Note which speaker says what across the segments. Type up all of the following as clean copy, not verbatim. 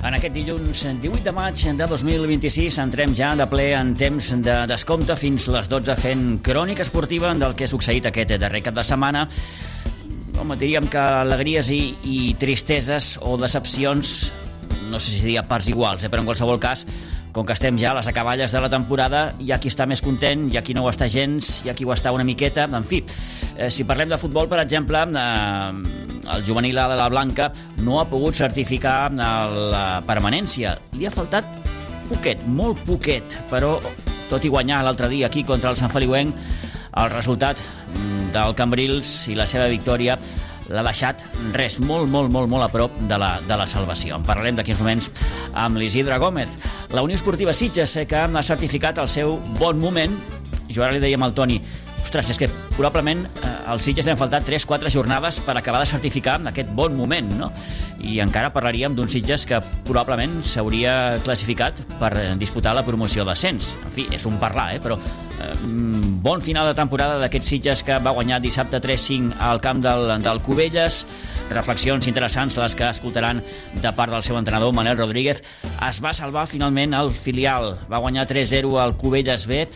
Speaker 1: En aquest dilluns 18 de maig de 2026 entrem ja de ple en temps de descompte fins les 12 fent crònica esportiva del que ha succeït aquest darrer cap de setmana. Home, diríem que alegries i tristeses o decepcions, no sé si diria parts iguals, però en qualsevol cas, com que estem ja a les acaballes de la temporada, hi ha qui està més content, hi ha qui no ho està gens, hi ha qui ho està una miqueta, en fi. Si parlem de futbol, per exemple, el juvenil de la Blanca no ha pogut certificar la permanència. Li ha faltat poquet, molt poquet, però tot i guanyar l'altre dia aquí contra el Sant Feliuenc, el resultat del Cambrils i la seva victòria l'ha deixat res, molt a prop de la salvació. En parlarem d'aquí uns moments amb l'Isidre Gómez. La Unió Esportiva Sitges que ha certificat el seu bon moment. Jo ara li dèiem al Toni, ostres, és que probablement als Sitges li han faltat 3-4 jornades per acabar de certificar aquest bon moment, no? I encara parlaríem d'un Sitges que probablement s'hauria classificat per disputar la promoció d'ascens. En fi, és un parlar, però bon final de temporada d'aquest Sitges que va guanyar dissabte 3-5 al camp del Cubelles. Reflexions interessants les que escoltaran de part del seu entrenador, Manel Rodríguez. Es va salvar finalment el filial, va guanyar 3-0 al Cubelles B.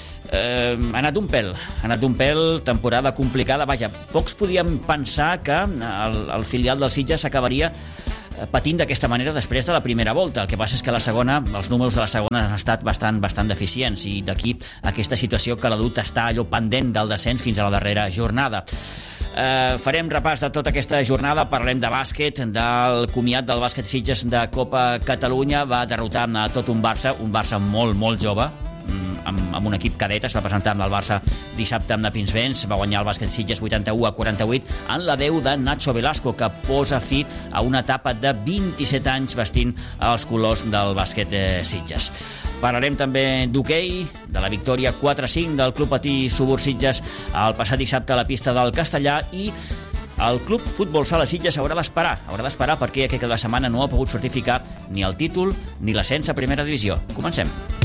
Speaker 1: Ha anat un pèl, temporada complicada. Vaja, pocs podíem pensar que el filial del Sitges acabaria patint d'aquesta manera després de la primera volta. El que passa és que la segona, els números de la segona han estat bastant deficients i d'aquí aquesta situació que l'ha dut estar allò pendent del descens fins a la darrera jornada. Farem repàs de tota aquesta jornada, parlem de bàsquet, del comiat del bàsquet Sitges de Copa Catalunya. Va derrotar tot un Barça molt jove, amb un equip cadet. Es va presentar amb el Barça dissabte amb Pinsbens, va guanyar el bàsquet Sitges 81-48 en la 10 de Nacho Velasco, que posa fi a una etapa de 27 anys vestint els colors del bàsquet Sitges. Parlarem també d'hoquei, de la victòria 4-5 del Club Patí Subur Sitges el passat dissabte a la pista del Castellà, i el Club Futbol Sala Sitges haurà d'esperar perquè aquesta setmana no ha pogut certificar ni el títol ni l'ascens a primera divisió. Comencem.